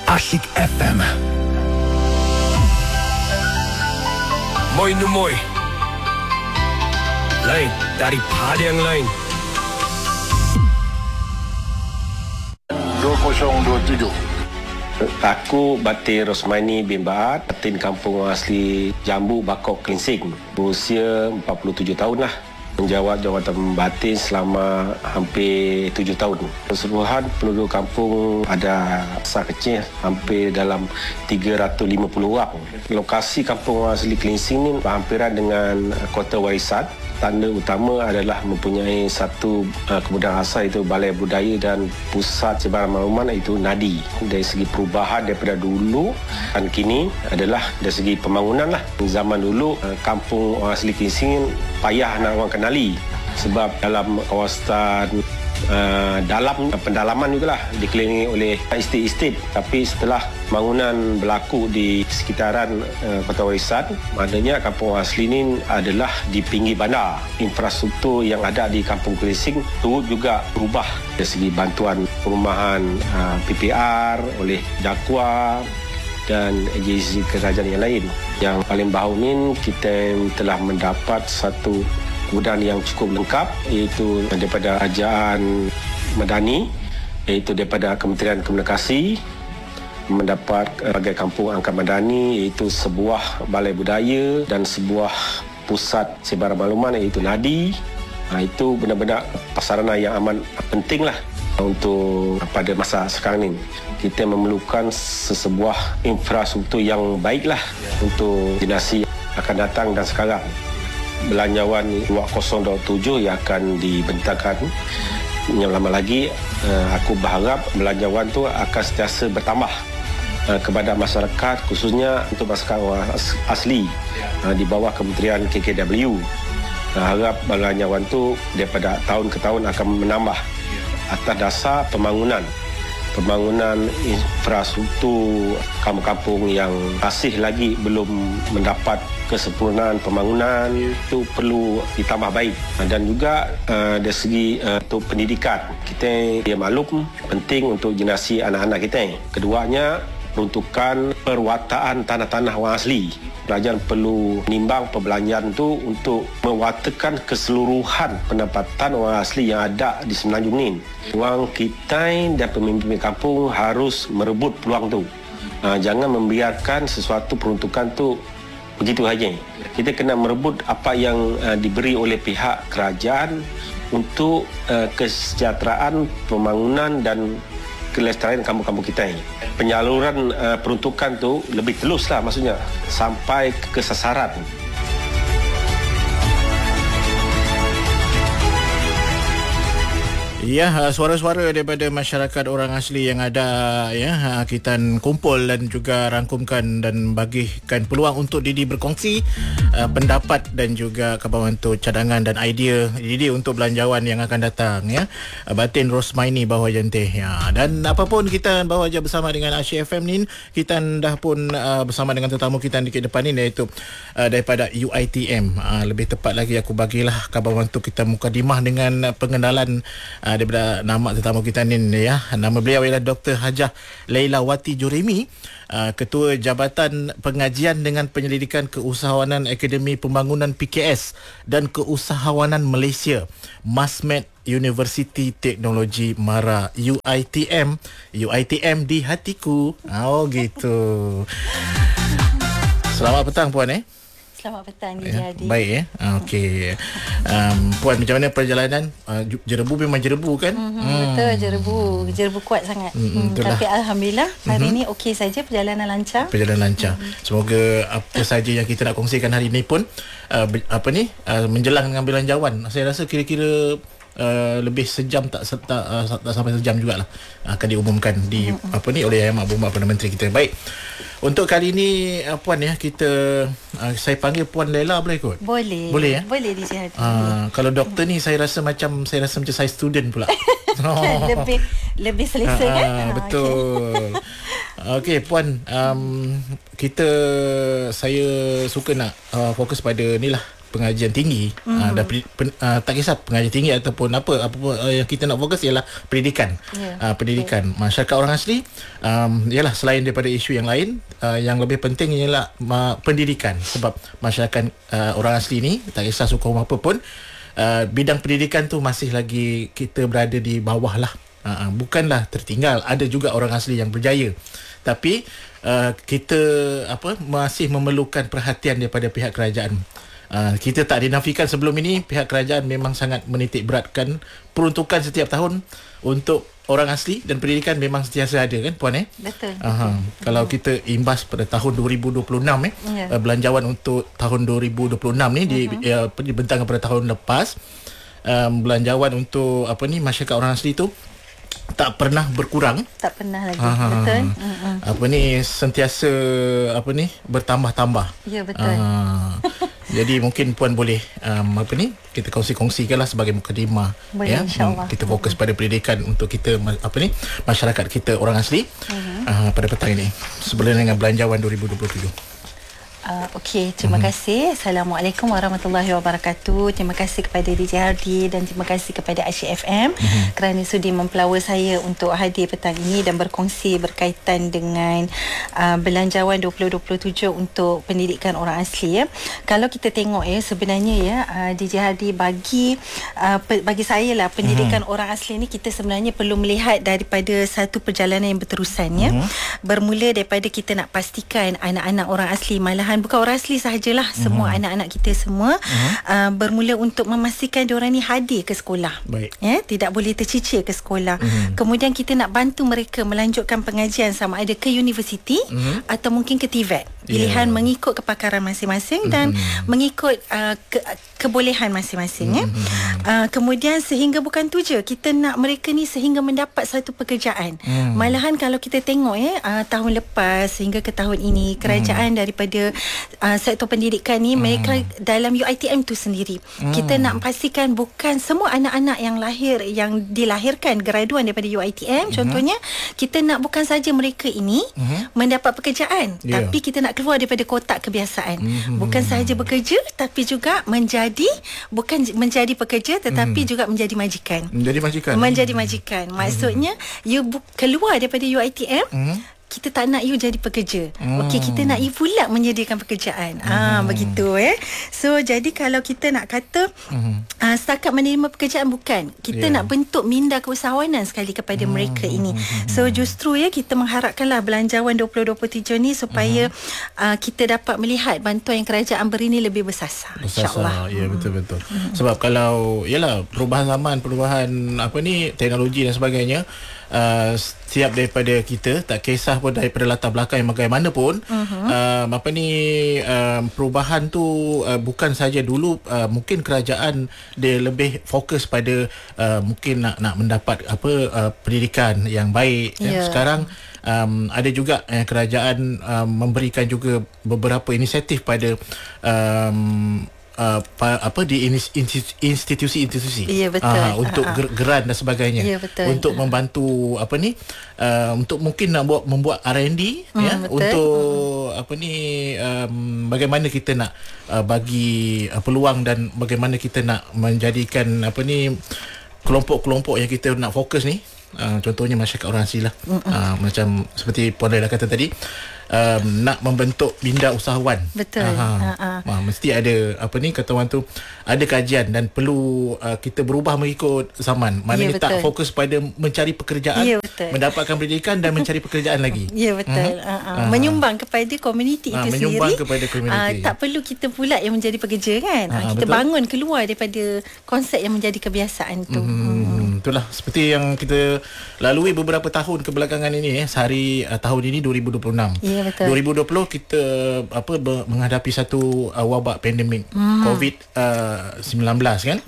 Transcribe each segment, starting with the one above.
Asyik FM. Moi Numoy. Lain daripada yang lain. 2027. Aku Batin Rosmani bin Baat, Batin Kampung Orang Asli Jambu, Bakok, Klinsing. Berusia 47 tahun lah. Menjawat jawatan batin selama hampir 7 tahun. Keseluruhan penduduk kampung ada asal kecil hampir dalam 350 orang. Lokasi Kampung Orang Asli Klinsing ni berhampiran dengan Kota Warisan. Tanda utama adalah mempunyai satu kemudahan asal, iaitu Balai Budaya dan Pusat Sebaran Makluman, iaitu NADI. Dari segi perubahan daripada dulu dan kini adalah dari segi pembangunan lah. Zaman dulu Kampung Orang Asli Klinsing payah nak orang kenali sebab dalam kawasan dalam pendalaman jugalah, dikelilingi oleh estate-estate. Tapi setelah bangunan berlaku di sekitaran Kota Warisan, maknanya Kampung Orang Asli ini adalah di pinggir bandar. Infrastruktur yang ada di Kampung Klinsing turut juga berubah dari segi bantuan perumahan PPR oleh Jakwa dan agensi kerajaan yang lain. Yang paling baru ini kita telah mendapat satu kemudahan yang cukup lengkap, iaitu daripada Kerajaan Madani, iaitu daripada Kementerian Komunikasi, mendapat sebagai Kampung Angkat Madani, iaitu sebuah balai budaya dan sebuah pusat sebaran makluman, iaitu NADI. Itu benar-benar prasarana yang amat penting lah untuk pada masa sekarang ini. Kita memerlukan sesebuah infrastruktur yang baik lah untuk generasi akan datang dan sekarang. Belanjawan 2027 yang akan dibentangkan yang lama lagi, aku berharap belanjawan tu akan sentiasa bertambah kepada masyarakat, khususnya untuk masyarakat orang asli di bawah Kementerian KKW. Harap belanjawan tu daripada tahun ke tahun akan menambah atas dasar pembangunan infrastruktur kampung-kampung yang masih lagi belum mendapat kesempurnaan pembangunan, itu perlu ditambah baik. Dan juga dari segi untuk pendidikan, kita dia maklum penting untuk generasi anak-anak kita. Keduanya, peruntukan perwataan tanah-tanah orang asli. Kerajaan perlu menimbang perbelanjaan itu untuk mewatakan keseluruhan pendapatan orang asli yang ada di Semenanjung ini. Orang kita dan pemimpin kampung harus merebut peluang itu. Jangan membiarkan sesuatu peruntukan itu begitu saja. Kita kena merebut apa yang diberi oleh pihak kerajaan untuk kesejahteraan, pembangunan dan kelestarian kampung-kampung kita ini. Penyaluran peruntukan tu lebih teluslah, maksudnya sampai ke sasaran. Ya, suara-suara daripada masyarakat orang asli yang ada, ya, kita kumpul dan juga rangkumkan dan bagikan peluang untuk Didi berkongsi pendapat dan juga kawan-kawan cadangan dan idea Didi untuk belanjawan yang akan datang, ya. Batin Rosmani bawah jentih, ya. Dan apapun kita bawa je bersama dengan Asyik FM ni, kita dah pun bersama dengan tetamu kita di depan ni, iaitu daripada UiTM. Lebih tepat lagi aku bagilah kawan-kawan kita mukadimah dengan pengenalan daripada nama tetamu kita ni, ya. Nama beliau ialah Dr. Hajah Laila Wati Juremi, Ketua Jabatan Pengajian dengan Penyelidikan Keusahawanan Akademi Pembangunan PKS dan Keusahawanan Malaysia, Masmed Universiti Teknologi Mara, UiTM. UiTM di hatiku. Oh gitu. Selamat petang puan. Selamat petang, Didi. Baik, ya. Okey. Puan, macam mana perjalanan? Jerebu memang jerebu kan? Betul, jerebu kuat sangat. Tapi alhamdulillah hari ini okey saja, perjalanan lancar. Semoga apa saja yang kita nak kongsikan hari ini pun menjelang mengambil belanjawan. Saya rasa kira-kira lebih sejam tak sampai sejam jugalah akan diumumkan di oleh Yang Amat Perdana Menteri kita. Baik. Untuk kali ini puan, ya, saya panggil Puan Laila boleh kot? Boleh. Boleh, ya? Boleh di sini. Kalau doktor ni saya rasa macam saya student pula. lebih selesa kan? Betul. Okey puan, saya suka nak fokus pada ni lah, pengajian tinggi dan tak kisah pengajian tinggi ataupun apa yang kita nak fokus ialah pendidikan. Pendidikan masyarakat orang asli ialah selain daripada isu yang lain, yang lebih penting ialah pendidikan, sebab masyarakat orang asli ni tak kisah suku apa pun, bidang pendidikan tu masih lagi kita berada di bawah lah. Bukanlah tertinggal, ada juga orang asli yang berjaya, tapi kita masih memerlukan perhatian daripada pihak kerajaan. Kita tak dinafikan sebelum ini pihak kerajaan memang sangat menitik beratkan peruntukan setiap tahun untuk orang asli, dan pendidikan memang sentiasa ada kan Puan Betul. Kalau kita imbas pada tahun 2026 belanjawan untuk tahun 2026 ni dibentangkan pada tahun lepas, belanjawan untuk masyarakat orang asli tu tak pernah berkurang, tak pernah lagi. Betul. Sentiasa bertambah-tambah. Ya, betul. Jadi mungkin Puan boleh kita kongsi-kongsikanlah sebagai mukadimah, boleh, insya-Allah. Kita fokus pada pendidikan untuk kita masyarakat kita orang asli pada petang ini sebelum dengan belanjawan 2027. Okey, terima kasih. Assalamualaikum warahmatullahi wabarakatuh. Terima kasih kepada DJ Hardy dan terima kasih kepada Asyik FM kerana sudi mempelawa saya untuk hadir petang ini dan berkongsi berkaitan dengan belanjawan 2027 untuk pendidikan orang asli. Kalau kita tengok sebenarnya DJ Hardy bagi saya lah, pendidikan orang asli ni kita sebenarnya perlu melihat daripada satu perjalanan yang berterusan bermula daripada kita nak pastikan anak-anak orang asli, malahan bukan orang asli sahajalah, semua anak-anak kita semua bermula untuk memastikan diorang ni hadir ke sekolah. Baik. Tidak boleh tercicir ke sekolah. Kemudian kita nak bantu mereka melanjutkan pengajian sama ada ke universiti atau mungkin ke TVET. Pilihan mengikut kepakaran masing-masing dan mengikut kebolehan masing-masing. Kemudian sehingga bukan tu je, kita nak mereka ni sehingga mendapat satu pekerjaan. Malahan kalau kita tengok tahun lepas hingga ke tahun ini, kerajaan daripada sektor pendidikan ni, mereka dalam UiTM tu sendiri, kita nak pastikan bukan semua anak-anak yang dilahirkan graduan daripada UiTM contohnya, kita nak bukan saja mereka ini mendapat pekerjaan, tapi kita nak keluar daripada kotak kebiasaan. Bukan sahaja bekerja, tapi juga bukan menjadi pekerja, tetapi juga menjadi majikan. Menjadi majikan. Maksudnya you keluar daripada UiTM, kita tak nak you jadi pekerja. Okey, kita nak you pula menyediakan pekerjaan. Begitu So jadi kalau kita nak kata setakat menerima pekerjaan, bukan. Kita nak bentuk minda keusahawanan sekali kepada mereka ini. So justru kita mengharapkanlah belanjawan 2027 ni supaya kita dapat melihat bantuan yang kerajaan beri ni lebih bersasar. InsyaAllah. Ya, betul-betul. Sebab kalau perubahan zaman, perubahan teknologi dan sebagainya, setiap daripada kita, tak kisah pun daripada latar belakang yang bagaimanapun, perubahan tu bukan saja dulu mungkin kerajaan dia lebih fokus pada mungkin nak mendapat pendidikan yang baik. Sekarang ada juga kerajaan memberikan juga beberapa inisiatif pada di institusi-institusi. Ya, betul. Untuk geran dan sebagainya. Ya, betul. Untuk membantu untuk mungkin nak membuat R&D untuk bagaimana kita nak bagi peluang dan bagaimana kita nak menjadikan kelompok-kelompok yang kita nak fokus ni, contohnya masyarakat orang asli lah. Macam seperti Puan Laila kata tadi, nak membentuk minda usahawan. Betul. Mesti ada kata orang tu, ada kajian dan perlu kita berubah mengikut zaman. Maknanya tak fokus pada mencari pekerjaan, mendapatkan pendidikan dan mencari pekerjaan lagi. Ya, betul. Menyumbang kepada komuniti itu menyumbang sendiri. Kepada komuniti. Tak perlu kita pula yang menjadi pekerja kan. Kita betul. Bangun keluar daripada konsep yang menjadi kebiasaan tu. Itulah seperti yang kita lalui beberapa tahun kebelakangan ini sehari tahun ini 2026. Ya, betul. 2020 kita menghadapi satu wabak pandemik COVID-19 kan.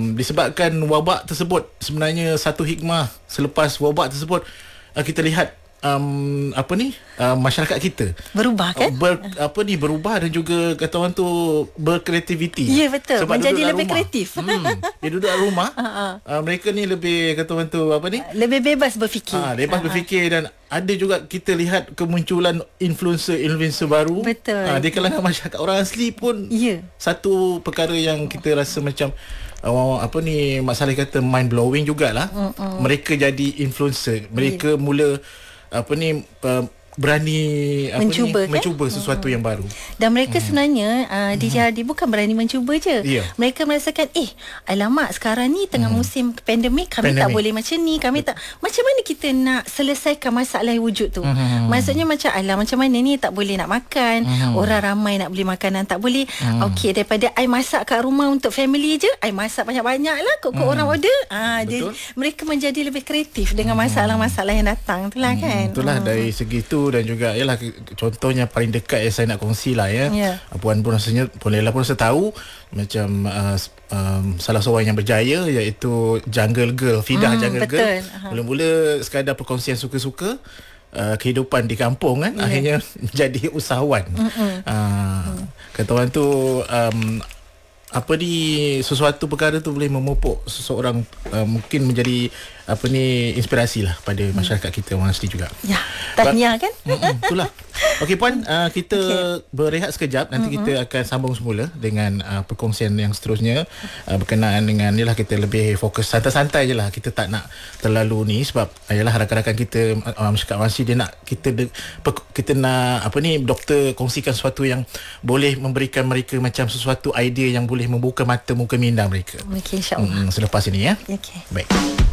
Disebabkan wabak tersebut, sebenarnya satu hikmah selepas wabak tersebut kita lihat masyarakat kita berubah kan, berubah dan juga kata orang tu berkreativiti. Ya, betul. Sebab menjadi lebih kreatif. Dia duduk kat rumah. Mereka ni lebih kata orang tu lebih bebas berfikir. Berfikir, dan ada juga kita lihat kemunculan influencer baru. Betul. Di kalangan masyarakat orang asli pun. Satu perkara yang kita rasa macam Mak Saleh kata mind blowing jugalah. Mereka jadi influencer. Mereka mula berani mencuba sesuatu yang baru. Dan mereka sebenarnya DJ Hadi bukan berani mencuba je. Mereka merasakan alamak, sekarang ni tengah musim pandemik, kami tak boleh macam ni, kami tak, macam mana kita nak selesaikan masalah yang wujud tu. Maksudnya macam macam mana ni tak boleh nak makan, orang ramai nak beli makanan tak boleh. Okey, daripada I masak kat rumah untuk family je, I masak banyak-banyak lah kok orang order. Mereka menjadi lebih kreatif dengan masalah-masalah yang datang. Itulah kan. Itulah dari segi tu. Dan juga contohnya paling dekat yang saya nak kongsi lah Puan pun rasanya, Puan Lela pun rasa tahu macam salah seorang yang berjaya iaitu Jungle Girl, Fidah Jungle Girl. Mula-mula sekadar perkongsian suka-suka kehidupan di kampung kan, akhirnya jadi usahawan. Kata orang tu sesuatu perkara tu boleh memupuk seseorang, mungkin menjadi inspirasi lah pada masyarakat kita orang asli juga. Tahniah kan. Itulah. Okey Puan, kita berehat sekejap. Nanti kita akan sambung semula dengan perkongsian yang seterusnya berkenaan dengan kita lebih fokus santai-santai je lah. Kita tak nak terlalu ni, sebab rakan-rakan kita masyarakat orang asli, dia nak kita nak doktor kongsikan sesuatu yang boleh memberikan mereka macam sesuatu idea yang boleh membuka mata muka minda mereka. Okey, insya-Allah. Selepas ini ya. Okey. Baik.